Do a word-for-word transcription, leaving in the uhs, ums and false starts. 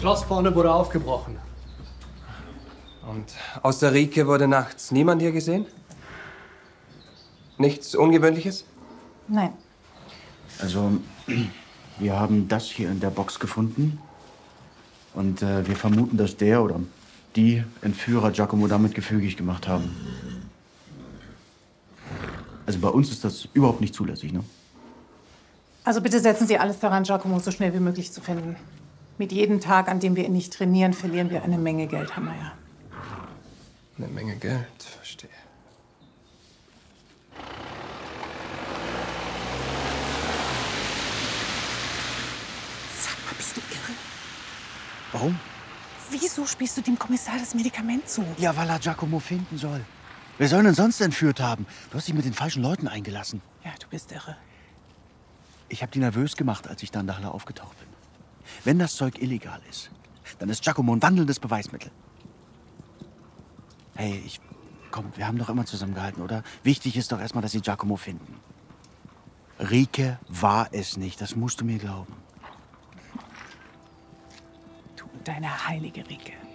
Schloss vorne wurde aufgebrochen. Und außer Rike wurde nachts niemand hier gesehen? Nichts Ungewöhnliches? Nein. Also, wir haben das hier in der Box gefunden. Und äh, wir vermuten, dass der oder die Entführer Giacomo damit gefügig gemacht haben. Also bei uns ist das überhaupt nicht zulässig, ne? Also bitte setzen Sie alles daran, Giacomo so schnell wie möglich zu finden. Mit jedem Tag, an dem wir ihn nicht trainieren, verlieren wir eine Menge Geld, Herr Meier. Eine Menge Geld, verstehe. Sag mal, bist du irre? Warum? Wieso spielst du dem Kommissar das Medikament zu? Ja, weil er Giacomo finden soll. Wer soll ihn denn sonst entführt haben? Du hast dich mit den falschen Leuten eingelassen. Ja, du bist irre. Ich habe die nervös gemacht, als ich dann nachher aufgetaucht bin. Wenn das Zeug illegal ist, dann ist Giacomo ein wandelndes Beweismittel. Hey, ich... Komm, wir haben doch immer zusammengehalten, oder? Wichtig ist doch erstmal, dass sie Giacomo finden. Rike war es nicht, das musst du mir glauben. Du und deine heilige Rike.